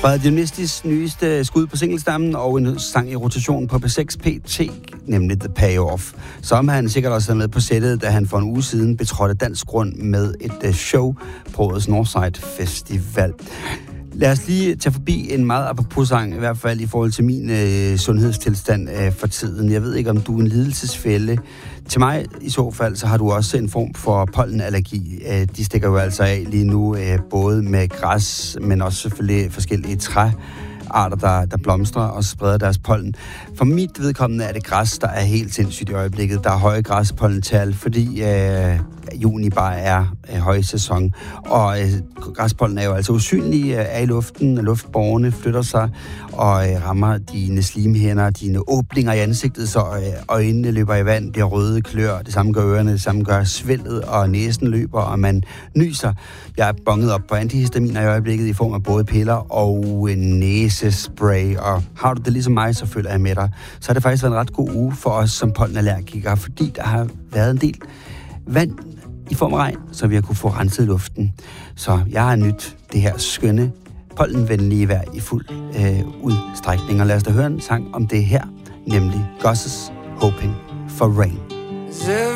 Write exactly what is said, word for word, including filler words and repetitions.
Fra Dionistis nyeste skud på singlestammen og en sang i rotation på P seks P T, nemlig The Payoff, som han sikkert også er med på sættet, da han for en uge siden betrådte dansk grund med et show på årets Northside Festival. Lad os lige tage forbi en meget apropos sang, i hvert fald i forhold til min øh, sundhedstilstand øh, for tiden. Jeg ved ikke, om du er en lidelsesfælde. Til mig i så fald, så har du også en form for pollenallergi. Øh, de stikker jo altså af lige nu, øh, både med græs, men også selvfølgelig forskellige træarter, der, der blomstrer og spreder deres pollen. For mit vedkommende er det græs, der er helt sindssygt i øjeblikket. Der er høje græspollental, fordi øh, juni bare er øh, højsæson. Og øh, græspollen er jo altså usynlig, øh, er i luften, luftborgerne flytter sig og øh, rammer dine slimhinder, dine åbninger i ansigtet, så øh, øjnene løber i vand, bliver røde klør, det samme gør ørerne, det samme gør svældet, og næsen løber, og man nyser. Jeg er bonget op på antihistaminer i øjeblikket i form af både piller og en næsespray, og har du det ligesom mig, så føler jeg med dig. Så har det faktisk været en ret god uge for os som pollenallergikere, fordi der har været en del vand i form af regn, så vi har kunne få renset luften. Så jeg har nyt det her skønne, pollenvenlige vejr i fuld øh, udstrækning. Og lad os da høre en sang om det her, nemlig Gus's Hoping for Rain.